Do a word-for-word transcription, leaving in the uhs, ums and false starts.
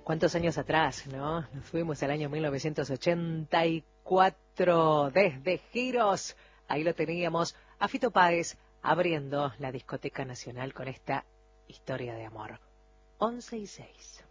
¿Cuántos años atrás, no? Nos fuimos al año mil novecientos ochenta y cuatro desde Giros. Ahí lo teníamos a Fito Páez abriendo la discoteca nacional con esta historia de amor. once y seis.